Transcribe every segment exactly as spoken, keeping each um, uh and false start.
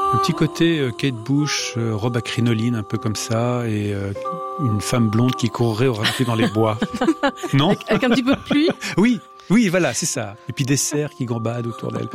Un petit côté euh, Kate Bush, euh, robe à crinoline, un peu comme ça, et euh, une femme blonde qui courrait au ralenti dans les bois. Non ? avec, avec un petit peu de pluie. Oui, oui, voilà, c'est ça. Et puis des cerfs qui gambadent autour d'elle.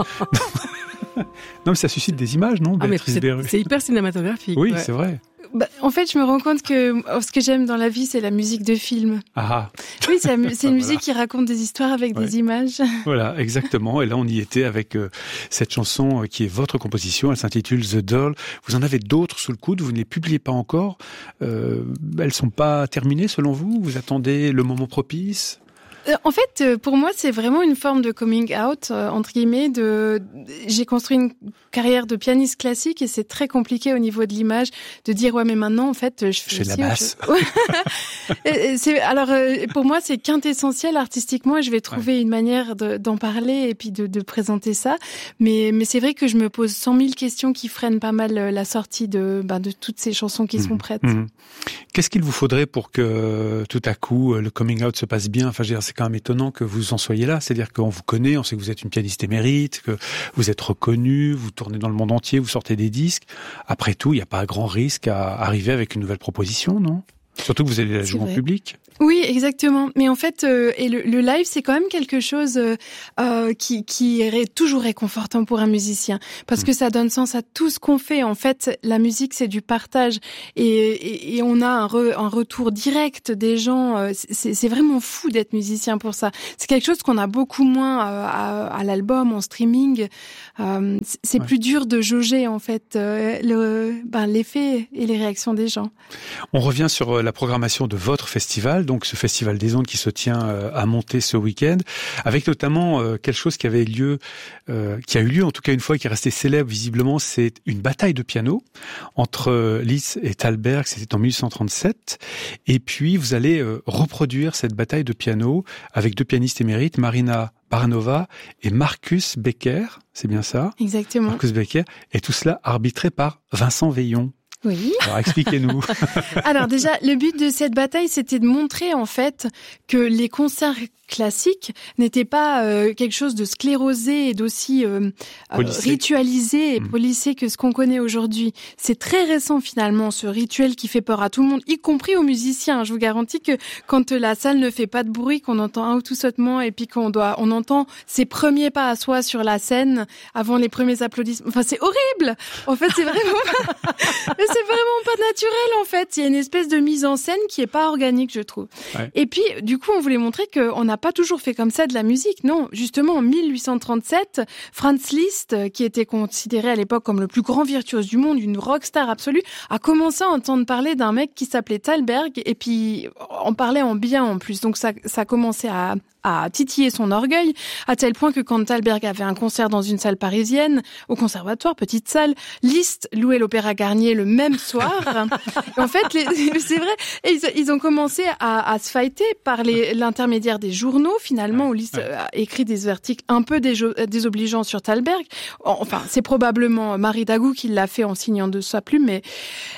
Non, mais ça suscite des images, non, ah, mais Béatrice c'est, Berru ? c'est hyper cinématographique. Oui, ouais. c'est vrai. Bah, en fait, je me rends compte que oh, ce que j'aime dans la vie, c'est la musique de film. Ah, Oui, c'est, la, c'est une Voilà. musique qui raconte des histoires avec Ouais. des images. voilà, exactement. Et là, on y était avec euh, cette chanson euh, qui est votre composition. Elle s'intitule The Doll. Vous en avez d'autres sous le coude. Vous ne les publiez pas encore. Euh, elles sont pas terminées, selon vous ? Vous attendez le moment propice ? En fait, pour moi, c'est vraiment une forme de coming out, entre guillemets. De... J'ai construit une carrière de pianiste classique et c'est très compliqué au niveau de l'image de dire ouais, mais maintenant, en fait, je fais Je fais de aussi la autre basse. chose. c'est, alors, pour moi, c'est quintessentiel artistiquement et je vais trouver ouais. une manière de, d'en parler et puis de, de présenter ça. Mais, mais c'est vrai que je me pose cent mille questions qui freinent pas mal la sortie de, ben, de toutes ces chansons qui mmh. sont prêtes. Mmh. Qu'est-ce qu'il vous faudrait pour que tout à coup le coming out se passe bien ? Enfin, je veux dire, c'est quand même étonnant que vous en soyez là. C'est-à-dire qu'on vous connaît, on sait que vous êtes une pianiste émérite, que vous êtes reconnue, vous tournez dans le monde entier, vous sortez des disques. Après tout, il n'y a pas grand risque à arriver avec une nouvelle proposition, non ? Surtout que vous allez la jouer en public. Oui, exactement. Mais en fait, euh, et le, le live, c'est quand même quelque chose euh, euh, qui, qui est toujours réconfortant pour un musicien, parce mmh. que ça donne sens à tout ce qu'on fait. En fait, la musique, c'est du partage, et, et, et on a un, re, un retour direct des gens. Euh, c'est, c'est vraiment fou d'être musicien pour ça. C'est quelque chose qu'on a beaucoup moins euh, à, à l'album, en streaming. Euh, c'est ouais. plus dur de jauger en fait euh, le, ben, l'effet et les réactions des gens. On revient sur la programmation de votre festival. Donc ce festival des ondes qui se tient euh, à Monter ce week-end, avec notamment euh, quelque chose qui avait lieu, euh, qui a eu lieu en tout cas une fois, qui est resté célèbre visiblement, c'est une bataille de piano entre euh, Liszt et Thalberg, c'était en dix-huit cent trente-sept, et puis vous allez euh, reproduire cette bataille de piano avec deux pianistes émérites, Marina Baranova et Marcus Becker, c'est bien ça ? Exactement. Marcus Becker, et tout cela arbitré par Vincent Veillon. Oui. Alors, expliquez-nous. Alors déjà, le but de cette bataille, c'était de montrer en fait que les concerts classiques n'étaient pas euh, quelque chose de sclérosé et d'aussi euh, euh, ritualisé et mmh. policé que ce qu'on connaît aujourd'hui. C'est très récent finalement, ce rituel qui fait peur à tout le monde, y compris aux musiciens. Je vous garantis que quand la salle ne fait pas de bruit, qu'on entend un ou tout sautement et puis qu'on doit, on entend ses premiers pas à soi sur la scène avant les premiers applaudissements. Enfin, c'est horrible. En fait, c'est vraiment pas... Mais c'est vraiment pas naturel en fait. Il y a une espèce de mise en scène qui est pas organique, je trouve. Ouais. Et puis, du coup, on voulait montrer qu'on n'a pas toujours fait comme ça de la musique. Non, justement, en dix-huit cent trente-sept, Franz Liszt, qui était considéré à l'époque comme le plus grand virtuose du monde, une rockstar absolue, a commencé à entendre parler d'un mec qui s'appelait Thalberg et puis on parlait en bien en plus. Donc ça, ça a commencé à à titiller son orgueil, à tel point que quand Thalberg avait un concert dans une salle parisienne, au conservatoire, petite salle, Liszt louait l'Opéra Garnier le même soir. En fait, les, c'est vrai, et ils, ils ont commencé à, à se fighter par les, l'intermédiaire des journaux, finalement, où Liszt a écrit des articles un peu désobligeants sur Thalberg. Enfin, c'est probablement Marie Dagou qui l'a fait en signant de sa plume, mais...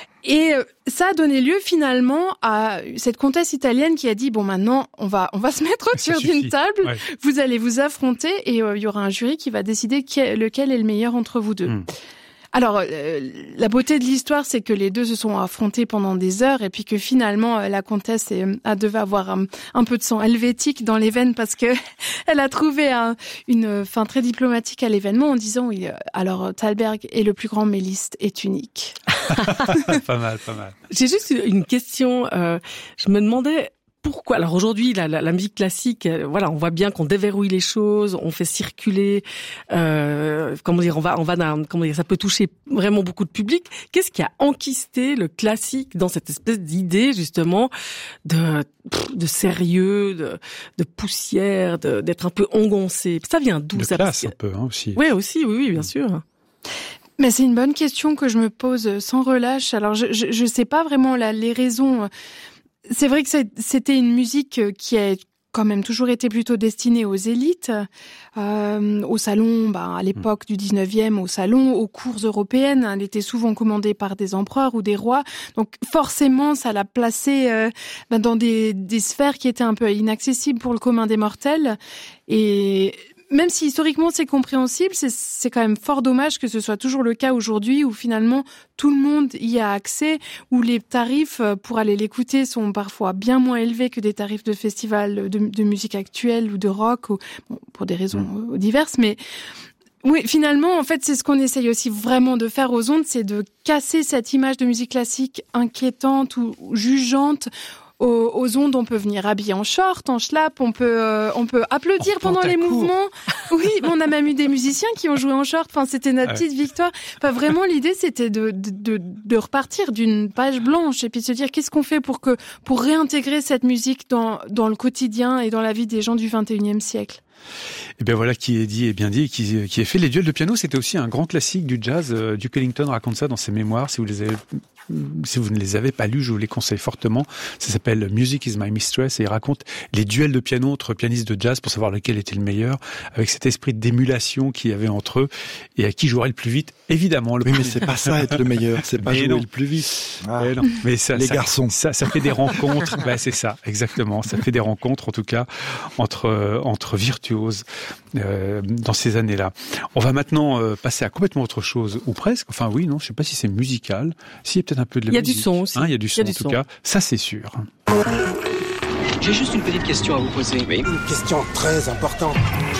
Et ça a donné lieu finalement à cette comtesse italienne qui a dit bon maintenant on va on va se mettre sur d'une table, ouais. vous allez vous affronter et il euh, y aura un jury qui va décider qui est, lequel est le meilleur entre vous deux. Mm. Alors, euh, la beauté de l'histoire, c'est que les deux se sont affrontés pendant des heures et puis que finalement, euh, la comtesse est, a devait avoir un, un peu de sang helvétique dans les veines parce que elle a trouvé un, une fin très diplomatique à l'événement en disant oui, alors Thalberg est le plus grand, mais Liszt est unique. Pas mal, pas mal. J'ai juste une question. Euh, je me demandais... Pourquoi ? Alors aujourd'hui, la, la, la musique classique, euh, voilà, on voit bien qu'on déverrouille les choses, on fait circuler, euh, comment dire, on va, on va, d'un, comment dire, ça peut toucher vraiment beaucoup de public. Qu'est-ce qui a enquisté le classique dans cette espèce d'idée justement de, de sérieux, de, de poussière, de, d'être un peu engoncé ? Ça vient d'où de ça ? classe un peu, hein, aussi. Oui, aussi, oui, oui, bien sûr. Mais c'est une bonne question que je me pose sans relâche. Alors je, je, je sais pas vraiment la, les raisons. C'est vrai que c'était une musique qui a quand même toujours été plutôt destinée aux élites, euh, au salon, bah, à l'époque du dix-neuvième, au salon, aux cours européennes. Elle était souvent commandée par des empereurs ou des rois. Donc forcément, ça l'a placée euh, bah, dans des, des sphères qui étaient un peu inaccessibles pour le commun des mortels. Et même si historiquement c'est compréhensible, c'est, c'est quand même fort dommage que ce soit toujours le cas aujourd'hui où finalement tout le monde y a accès, où les tarifs pour aller l'écouter sont parfois bien moins élevés que des tarifs de festivals de, de musique actuelle ou de rock, ou, bon, pour des raisons mmh. diverses, mais oui, finalement, en fait, c'est ce qu'on essaye aussi vraiment de faire aux ondes, c'est de casser cette image de musique classique inquiétante ou jugeante. Aux, aux ondes, on peut venir habillé en short, en schlapp, on peut, euh, on peut applaudir en pendant les mouvements. Oui, on a même eu des musiciens qui ont joué en short. Enfin, c'était notre petite victoire. Enfin, vraiment, l'idée, c'était de, de, de, de repartir d'une page blanche et puis de se dire qu'est-ce qu'on fait pour que, pour réintégrer cette musique dans, dans le quotidien et dans la vie des gens du vingt et unième siècle. Et bien voilà qui est dit et bien dit, et qui, qui est fait. Les duels de piano, c'était aussi un grand classique du jazz. Euh, Duke Ellington raconte ça dans ses mémoires. Si vous les avez, si vous ne les avez pas lus, je vous les conseille fortement. Ça s'appelle Music is my mistress et il raconte les duels de piano entre pianistes de jazz pour savoir lequel était le meilleur, avec cet esprit d'émulation qu'il y avait entre eux et à qui jouerait le plus vite. Évidemment, le oui, mais c'est pas ça être le meilleur, c'est pas mais jouer non. le plus vite. Ah. Mais non, mais ça, les ça, garçons, ça, ça fait des rencontres. Bah, c'est ça, exactement. Ça fait des rencontres, en tout cas, entre euh, entre virtuoses euh, dans ces années-là. On va maintenant euh, passer à complètement autre chose, ou presque. Enfin, oui, non, je sais pas si c'est musical. S'il y a peut-être un peu de la musique. Il y a du son aussi. Hein, il y a du son, en tout son. cas. Ça, c'est sûr. J'ai juste une petite question à vous poser. Oui. Une question très importante.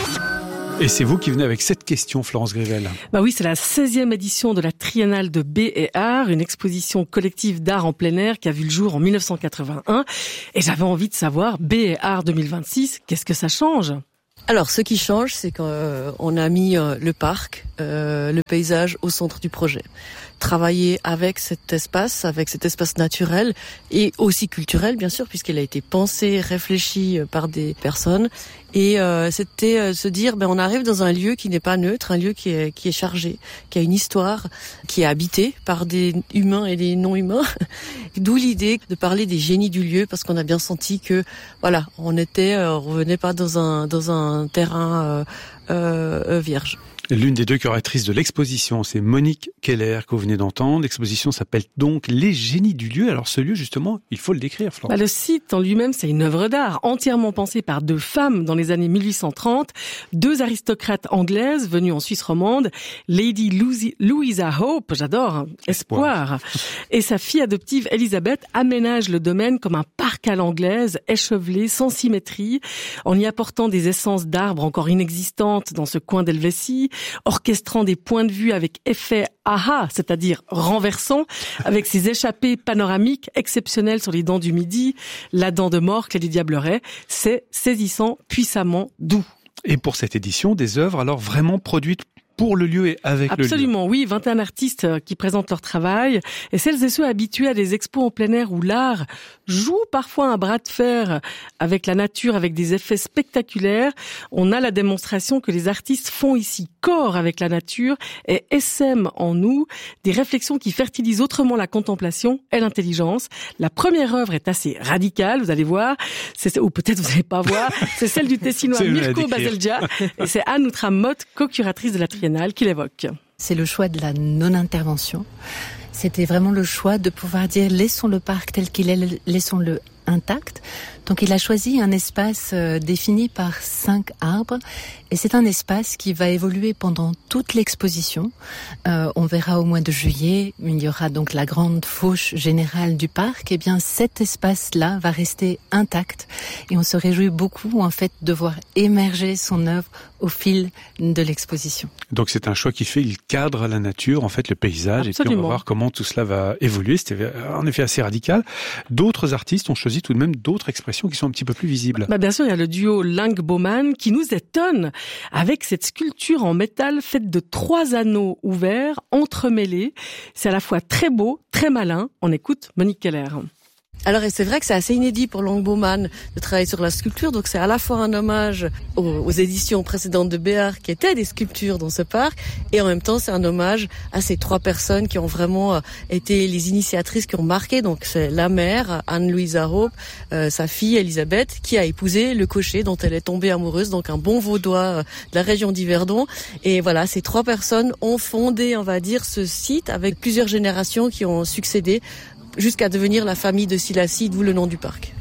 Et c'est vous qui venez avec cette question, Florence Grivel. Bah oui, c'est la seizième édition de la Triennale de B et Art, une exposition collective d'art en plein air qui a vu le jour en dix-neuf cent quatre-vingt-un. Et j'avais envie de savoir, B et Art deux mille vingt-six, qu'est-ce que ça change ? Alors, ce qui change, c'est qu'on euh, a mis euh, le parc, euh, le paysage au centre du projet. Travailler avec cet espace, avec cet espace naturel et aussi culturel, bien sûr, puisqu'il a été pensé, réfléchi par des personnes. Et euh, c'était euh, se dire, ben on arrive dans un lieu qui n'est pas neutre, un lieu qui est qui est chargé, qui a une histoire, qui est habité par des humains et des non-humains. D'où l'idée de parler des génies du lieu, parce qu'on a bien senti que voilà, on était, euh, on revenait pas dans un dans un terrain euh, euh, vierge. L'une des deux curatrices de l'exposition, c'est Monique Keller, que vous venez d'entendre. L'exposition s'appelle donc Les génies du lieu. Alors ce lieu, justement, il faut le décrire, Florence. Bah, le site en lui-même, c'est une œuvre d'art entièrement pensée par deux femmes dans les années mille huit cent trente, deux aristocrates anglaises venues en Suisse romande, Lady Louisa Hope, j'adore, Espoir, Espoir. Et sa fille adoptive Elisabeth aménagent le domaine comme un parc à l'anglaise, échevelé, sans symétrie, en y apportant des essences d'arbres encore inexistantes dans ce coin d'Helvétie, orchestrant des points de vue avec effet aha, c'est-à-dire renversant, avec ses échappées panoramiques exceptionnelles sur les dents du Midi, la dent de Morcle et du Diableret. C'est saisissant, puissamment doux. Et pour cette édition, des œuvres alors vraiment produites pour le lieu et avec Absolument, le lieu. Absolument, oui, vingt et un artistes qui présentent leur travail. Et celles et ceux habitués à des expos en plein air où l'art joue parfois un bras de fer avec la nature, avec des effets spectaculaires. On a la démonstration que les artistes font ici corps avec la nature et essaiment en nous des réflexions qui fertilisent autrement la contemplation et l'intelligence. La première œuvre est assez radicale, vous allez voir, c'est, ou peut-être vous n'allez pas voir, c'est celle du Tessinois Mirko Baselgia. Et c'est Anne Outram-Motte, co-curatrice de la Triennale, qui l'évoque. C'est le choix de la non-intervention. C'était vraiment le choix de pouvoir dire laissons le parc tel qu'il est, laissons-le intact. Donc il a choisi un espace euh, défini par cinq arbres et c'est un espace qui va évoluer pendant toute l'exposition. Euh, on verra au mois de juillet, il y aura donc la grande fauche générale du parc. Et bien cet espace-là va rester intact et on se réjouit beaucoup en fait de voir émerger son œuvre au fil de l'exposition. Donc c'est un choix qui fait, il cadre la nature, en fait le paysage. Absolument. Et puis on va voir comment tout cela va évoluer. C'était en effet assez radical. D'autres artistes ont choisi tout de même d'autres expressions qui sont un petit peu plus visibles. Bah bien sûr, il y a le duo Ling-Baumann qui nous étonne avec cette sculpture en métal faite de trois anneaux ouverts, entremêlés. C'est à la fois très beau, très malin. On écoute Monique Keller. Alors, et c'est vrai que c'est assez inédit pour Ling-Baumann de travailler sur la sculpture, donc c'est à la fois un hommage aux, aux éditions précédentes de Béart qui étaient des sculptures dans ce parc, et en même temps c'est un hommage à ces trois personnes qui ont vraiment été les initiatrices, qui ont marqué. Donc c'est la mère, Anne-Louisa Hope, euh, sa fille Elisabeth, qui a épousé le cocher dont elle est tombée amoureuse, donc un bon vaudois de la région d'Yverdon. Et voilà, ces trois personnes ont fondé, on va dire, ce site avec plusieurs générations qui ont succédé jusqu'à devenir la famille de Silassi, d'où le nom du parc.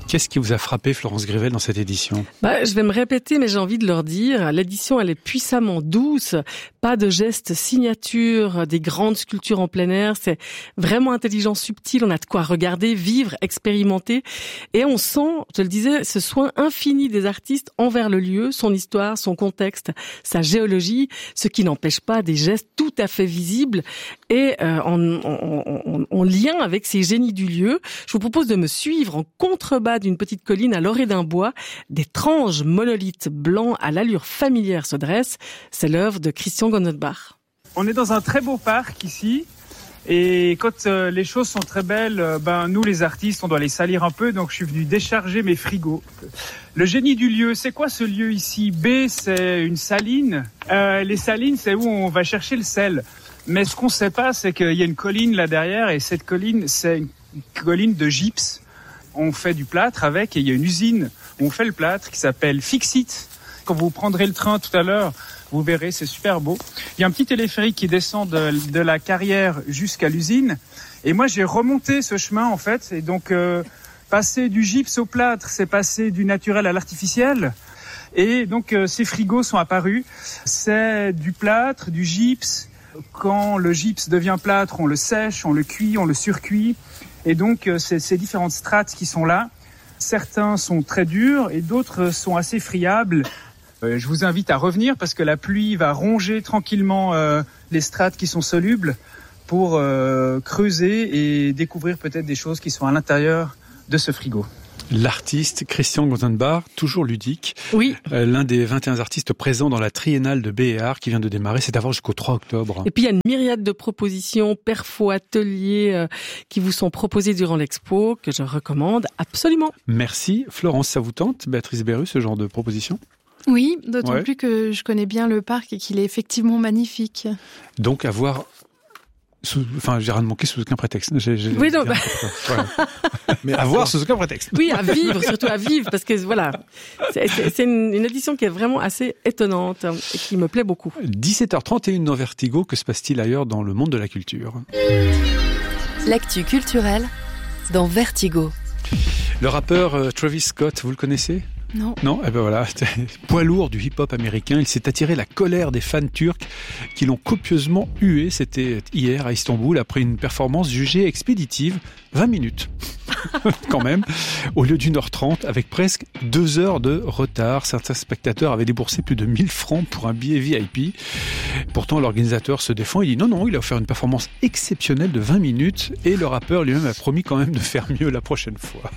Qu'est-ce qui vous a frappé, Florence Grivel, dans cette édition ? Bah, je vais me répéter, mais j'ai envie de leur dire, l'édition, elle est puissamment douce. Pas de gestes signature, des grandes sculptures en plein air. C'est vraiment intelligent, subtil. On a de quoi regarder, vivre, expérimenter. Et on sent, je le disais, ce soin infini des artistes envers le lieu, son histoire, son contexte, sa géologie, ce qui n'empêche pas des gestes tout à fait visibles et euh, en, en, en, en lien avec ces génies du lieu. Je vous propose de me suivre en contrebas d'une petite colline à l'orée d'un bois. D'étranges monolithes blancs à l'allure familière se dressent. C'est l'œuvre de Christian Gonzenbach. On est dans un très beau parc ici. Et quand euh, les choses sont très belles, euh, ben nous les artistes, on doit les salir un peu. Donc je suis venu décharger mes frigos. Le génie du lieu, c'est quoi ce lieu ici ? B, c'est une saline. Euh, les salines, c'est où on va chercher le sel. Mais ce qu'on ne sait pas, c'est qu'il y a une colline là derrière. Et cette colline, c'est une colline de gypse. On fait du plâtre avec, et il y a une usine où on fait le plâtre qui s'appelle Fixit. Quand vous prendrez le train tout à l'heure, vous verrez, c'est super beau. Il y a un petit téléphérique qui descend de, de la carrière jusqu'à l'usine. Et moi, j'ai remonté ce chemin, en fait. Et donc, euh, passer du gypse au plâtre, c'est passer du naturel à l'artificiel. Et donc, euh, ces frigos sont apparus. C'est du plâtre, du gypse. Quand le gypse devient plâtre, on le sèche, on le cuit, on le surcuit. Et donc, euh, c'est ces différentes strates qui sont là. Certains sont très durs et d'autres sont assez friables. Euh, je vous invite à revenir parce que la pluie va ronger tranquillement euh, les strates qui sont solubles pour euh, creuser et découvrir peut-être des choses qui sont à l'intérieur de ce frigo. L'artiste Christian Gonzenbach, toujours ludique. Oui. Euh, l'un des vingt et un artistes présents dans la triennale de B et Art qui vient de démarrer, c'est à voir jusqu'au trois octobre. Et puis il y a une myriade de propositions, perfos, ateliers euh, qui vous sont proposés durant l'expo, que je recommande absolument. Merci. Florence, ça vous tente, Béatrice Berru, ce genre de proposition ? Oui, d'autant ouais. plus que je connais bien le parc et qu'il est effectivement magnifique. Donc à voir... Sous, enfin, j'ai rien manqué sous aucun prétexte. J'ai, j'ai oui, non, bah... voilà. Mais à voir sous aucun prétexte. Oui, à vivre, surtout à vivre, parce que voilà, c'est, c'est, c'est une, une édition qui est vraiment assez étonnante et qui me plaît beaucoup. dix-sept heures trente et une dans Vertigo, que se passe-t-il ailleurs dans le monde de la culture ? L'actu culturelle dans Vertigo. Le rappeur euh, Travis Scott, vous le connaissez ? Non. Non, eh ben voilà, poids lourd du hip-hop américain, il s'est attiré la colère des fans turcs qui l'ont copieusement hué. C'était hier à Istanbul après une performance jugée expéditive, vingt minutes quand même, au lieu d'une heure trente, avec presque deux heures de retard. Certains spectateurs avaient déboursé plus de mille francs pour un billet V I P. Pourtant, l'organisateur se défend, il dit non, non, il a offert une performance exceptionnelle de vingt minutes et le rappeur lui-même a promis quand même de faire mieux la prochaine fois.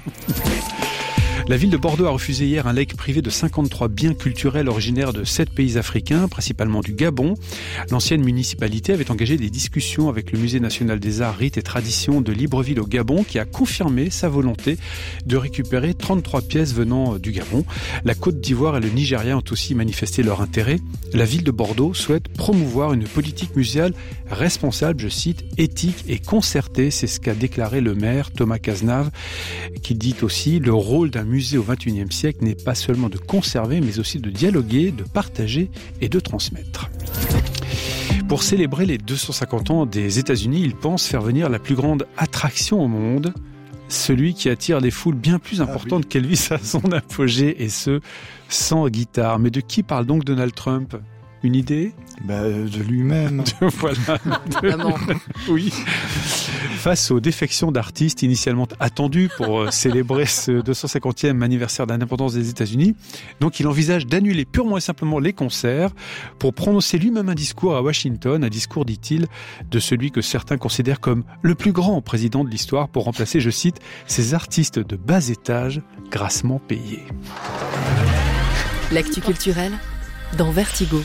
La ville de Bordeaux a refusé hier un legs privé de cinquante-trois biens culturels originaires de sept pays africains, principalement du Gabon. L'ancienne municipalité avait engagé des discussions avec le Musée national des arts, rites et traditions de Libreville au Gabon, qui a confirmé sa volonté de récupérer trente-trois pièces venant du Gabon. La Côte d'Ivoire et le Nigeria ont aussi manifesté leur intérêt. La ville de Bordeaux souhaite promouvoir une politique muséale responsable, je cite, éthique et concertée. C'est ce qu'a déclaré le maire Thomas Cazenave, qui dit aussi le rôle d'un musée au vingt et unième siècle n'est pas seulement de conserver, mais aussi de dialoguer, de partager et de transmettre. Pour célébrer les deux cent cinquante ans des États-Unis, ils pensent faire venir la plus grande attraction au monde, celui qui attire des foules bien plus importantes ah oui. qu'Elvis à son apogée, et ce, sans guitare. Mais de qui parle donc Donald Trump ? Une idée ? Bah, de lui-même. Voilà. De... Oui. Face aux défections d'artistes initialement attendus pour célébrer ce deux cent cinquantième anniversaire d'indépendance des États-Unis, donc il envisage d'annuler purement et simplement les concerts pour prononcer lui-même un discours à Washington, un discours, dit-il, de celui que certains considèrent comme le plus grand président de l'histoire pour remplacer, je cite, ces artistes de bas étage grassement payés. L'actu culturelle dans Vertigo.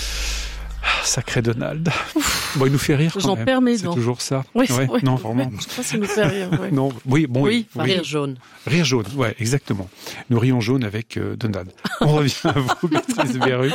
Sacré Donald. Bon, il nous fait rire quand J'en même. perds mes C'est dents. toujours ça. Oui, ouais. oui. Non, vraiment. Je pense qu'il nous fait rire. Ouais. Non, oui, bon, oui, oui. Rire jaune. Rire jaune, ouais, exactement. Nous rions jaune avec euh, Donald. On revient à vous, Béatrice Berru.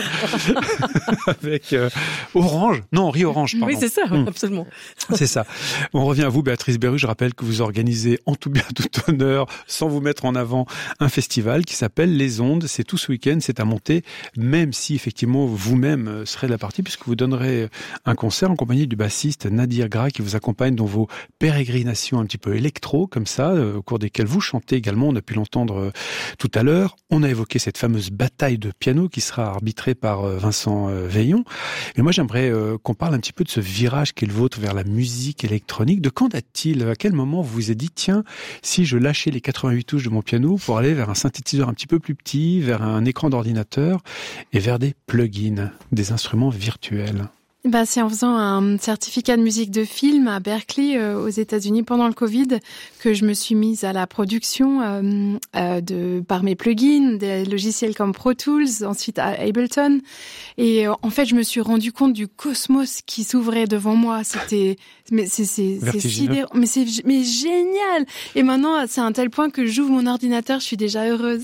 avec euh, Orange. Non, Riz Orange, pardon. Oui, c'est ça, hum. absolument. C'est ça. On revient à vous, Béatrice Berru. Je rappelle que vous organisez en tout bien, tout honneur, sans vous mettre en avant, un festival qui s'appelle Les Ondes. C'est tout ce week-end, c'est à monter, même si effectivement vous-même serez de la partie, puisque vous donnerez un concert en compagnie compagnie du bassiste Nadir Gra qui vous accompagne dans vos pérégrinations un petit peu électro, comme ça, au cours desquelles vous chantez également. On a pu l'entendre tout à l'heure. On a évoqué cette fameuse bataille de piano qui sera arbitrée par Vincent Veillon. Mais moi, j'aimerais qu'on parle un petit peu de ce virage qui est le vôtre vers la musique électronique. De quand date-t-il ? À quel moment vous vous êtes dit, tiens, si je lâchais les quatre-vingt-huit touches de mon piano pour aller vers un synthétiseur un petit peu plus petit, vers un écran d'ordinateur et vers des plugins, des instruments virtuels? Bah, c'est en faisant un certificat de musique de film à Berkeley, euh, aux États-Unis, pendant le Covid, que je me suis mise à la production euh, euh, de par mes plugins, des logiciels comme Pro Tools, ensuite à Ableton. Et euh, en fait, je me suis rendu compte du cosmos qui s'ouvrait devant moi. C'était, mais c'est c'est c'est sidérant, mais c'est mais génial. Et maintenant, c'est à un tel point que j'ouvre mon ordinateur, je suis déjà heureuse.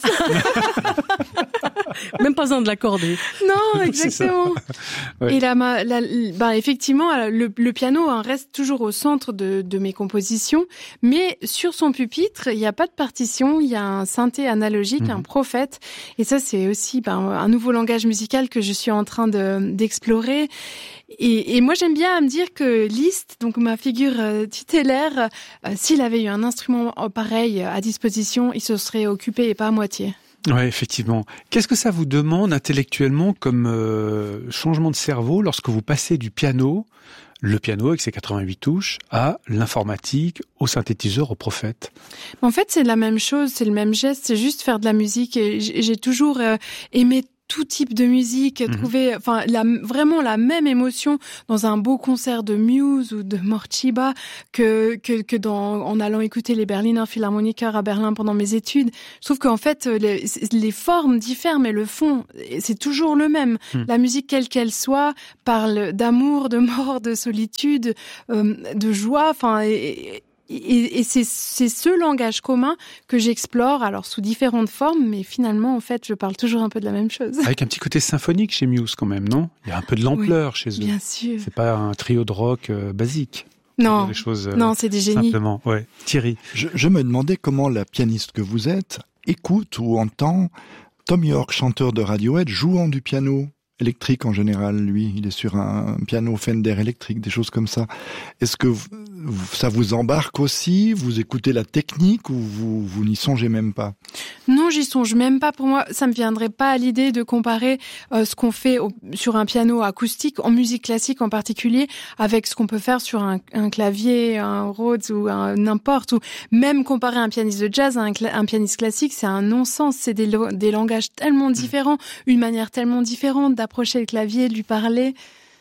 Même pas besoin de l'accorder. Non, exactement. Ouais. Et là, ma, la, bah, effectivement, le, le piano hein, reste toujours au centre de, de mes compositions, mais sur son pupitre, il n'y a pas de partition, il y a un synthé analogique, mmh. un Prophète, et ça, c'est aussi bah, un nouveau langage musical que je suis en train de, d'explorer. Et, et moi, j'aime bien me dire que Liszt, donc ma figure euh, tutélaire, euh, s'il avait eu un instrument pareil à disposition, il se serait occupé et pas à moitié. Ouais, effectivement. Qu'est-ce que ça vous demande intellectuellement comme euh, changement de cerveau lorsque vous passez du piano, le piano avec ses quatre-vingt-huit touches, à l'informatique, au synthétiseur, au Prophète? En fait, c'est la même chose, c'est le même geste, c'est juste faire de la musique. Et j'ai toujours euh, aimé tout type de musique, mmh. trouver enfin la, vraiment la même émotion dans un beau concert de Muse ou de Morcheeba que que que dans en allant écouter les Berliner Philharmoniker à Berlin pendant mes études. Je trouve qu'en fait les, les formes diffèrent mais le fond c'est toujours le même. Mmh. La musique quelle qu'elle soit parle d'amour, de mort, de solitude, euh, de joie, enfin et, Et, et c'est, c'est ce langage commun que j'explore, alors sous différentes formes, mais finalement, en fait, je parle toujours un peu de la même chose. Avec un petit côté symphonique chez Muse quand même, non? Il y a un peu de l'ampleur oui, chez eux. Bien sûr. C'est pas un trio de rock euh, basique. Non, des choses, euh, non, c'est des génies. Simplement, ouais. Thierry. Je, je me demandais comment la pianiste que vous êtes écoute ou entend Tom York, chanteur de Radiohead, jouant du piano électrique en général, lui. Il est sur un piano Fender électrique, des choses comme ça. Est-ce que vous, ça vous embarque aussi? Vous écoutez la technique ou vous, vous n'y songez même pas? Non, j'y songe même pas. Pour moi, ça me viendrait pas à l'idée de comparer euh, ce qu'on fait au, sur un piano acoustique, en musique classique en particulier, avec ce qu'on peut faire sur un, un clavier, un Rhodes ou un n'importe. Ou même comparer un pianiste de jazz à un, cla- un pianiste classique, c'est un non-sens. C'est des, des langages tellement différents, une manière tellement différente d'approcher le clavier, de lui parler.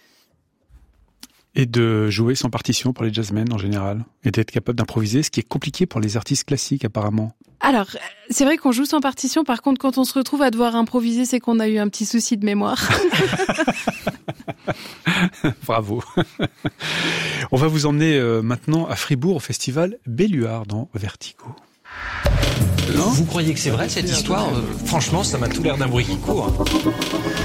Et de jouer sans partition pour les jazzmen en général. Et d'être capable d'improviser, ce qui est compliqué pour les artistes classiques apparemment. Alors, c'est vrai qu'on joue sans partition, par contre, quand on se retrouve à devoir improviser, c'est qu'on a eu un petit souci de mémoire. Bravo. On va vous emmener euh, maintenant à Fribourg, au festival Belluard dans Vertigo. Vous croyez que c'est vrai cette histoire? Franchement, ça m'a tout l'air d'un bruit qui court.